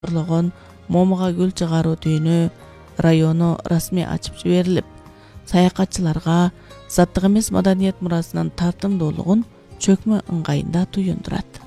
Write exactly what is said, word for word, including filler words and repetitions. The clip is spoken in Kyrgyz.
Орлогон Момуга гүл чыгаруу түйүнү району расмий ачып жиберилип, саякатчыларга заттык эмес маданият мурасынын тартымдуулугун чөкмө ыңгайында туюндурат.